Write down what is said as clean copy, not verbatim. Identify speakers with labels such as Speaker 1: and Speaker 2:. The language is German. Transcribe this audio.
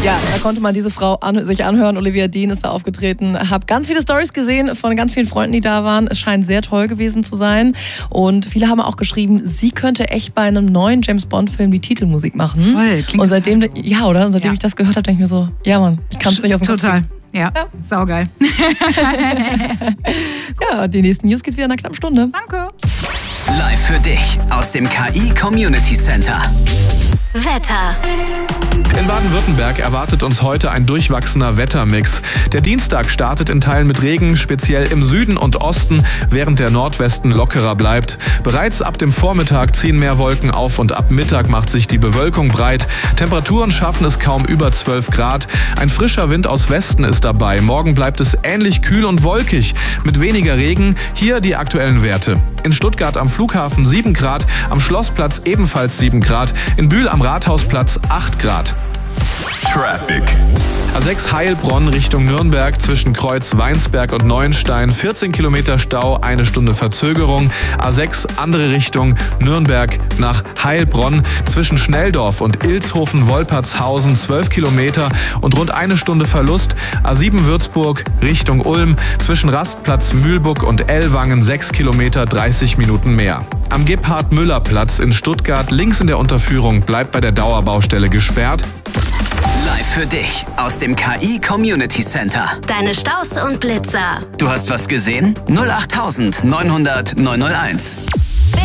Speaker 1: Ja, da konnte man diese Frau sich anhören. Olivia Dean ist da aufgetreten. Hab ganz viele Storys gesehen von ganz vielen Freunden, die da waren. Es scheint sehr toll gewesen zu sein. Und viele haben auch geschrieben, sie könnte echt bei einem neuen James-Bond-Film die Titelmusik machen.
Speaker 2: Voll, klingt
Speaker 1: und seitdem, seitdem ich das gehört habe, denke ich mir so, ja Mann, ich kann es nicht aus dem Kopf kriegen.
Speaker 2: Ja, saugeil.
Speaker 1: Ja, die nächsten News geht wieder in einer knappen Stunde.
Speaker 2: Danke.
Speaker 3: Live für dich aus dem KI Community Center.
Speaker 4: Wetter.
Speaker 5: In Baden-Württemberg erwartet uns heute ein durchwachsener Wettermix. Der Dienstag startet in Teilen mit Regen, speziell im Süden und Osten, während der Nordwesten lockerer bleibt. Bereits ab dem Vormittag ziehen mehr Wolken auf und ab Mittag macht sich die Bewölkung breit. Temperaturen schaffen es kaum über 12 Grad. Ein frischer Wind aus Westen ist dabei. Morgen bleibt es ähnlich kühl und wolkig, mit weniger Regen. Hier die aktuellen Werte. In Stuttgart am Flughafen 7 Grad, am Schlossplatz ebenfalls 7 Grad, in Bühl am Rathausplatz 8 Grad.
Speaker 6: Traffic.
Speaker 5: A6 Heilbronn Richtung Nürnberg zwischen Kreuz Weinsberg und Neuenstein 14 Kilometer Stau, 1 Stunde Verzögerung. A6 andere Richtung Nürnberg nach Heilbronn zwischen Schnelldorf und Ilshofen-Wolpertshausen 12 Kilometer und rund 1 Stunde Verlust. A7 Würzburg Richtung Ulm zwischen Rastplatz Mühlbuck und Ellwangen 6 Kilometer 30 Minuten mehr. Am Gebhard-Müller-Platz in Stuttgart links in der Unterführung bleibt bei der Dauerbaustelle gesperrt.
Speaker 3: Live für dich aus dem KI Community Center.
Speaker 4: Deine Staus und Blitzer.
Speaker 3: Du hast was gesehen? 08900 901.